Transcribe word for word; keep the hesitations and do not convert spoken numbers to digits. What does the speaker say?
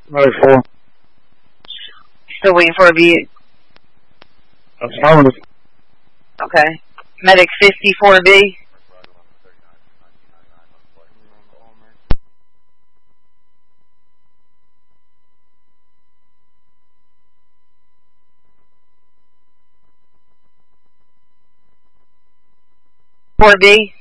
Medic four. Still waiting for a B. Affirmative. Okay. Medic fifty-four B. four B.